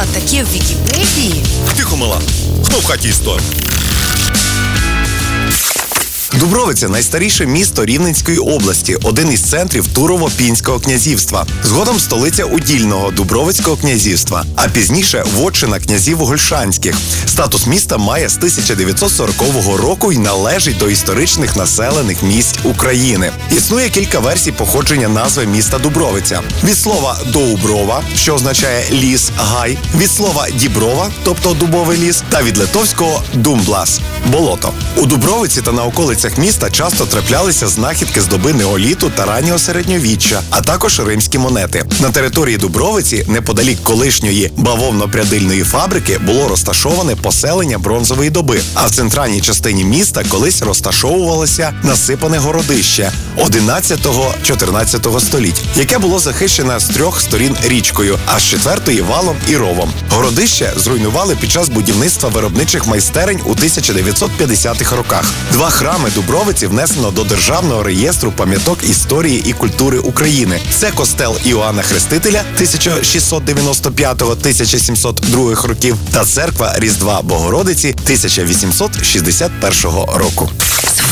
прочитала таке в Вікіпедії. Тихо, мала. Хто в хаті історик? Дубровиця – найстаріше місто Рівненської області, один із центрів Турово-Пінського князівства. Згодом столиця удільного Дубровицького князівства, а пізніше вотчина князів Гольшанських. Статус міста має з 1940 року і належить до історичних населених місць України. Існує кілька версій походження назви міста Дубровиця. Від слова «доуброва», що означає ліс, гай, від слова «діброва», тобто дубовий ліс, та від литовського «думблас» – болото. У Дубровиці та на околицях міста часто траплялися знахідки з доби неоліту та раннього середньовіччя, а також римські монети. На території Дубровиці, неподалік колишньої бавовно-прядильної фабрики, було розташоване поселення бронзової доби, а в центральній частині міста колись розташовувалося насипане городище 11-14 століть, яке було захищене з трьох сторін річкою, а з четвертої валом і ровом. Городище зруйнували під час будівництва виробничих майстерень у 1950-х роках. Два храми Дубровиці внесено до Державного реєстру пам'яток історії і культури України. Це костел Іоанна Хрестителя 1695-1702 років та церква Різдва Богородиці 1861 року.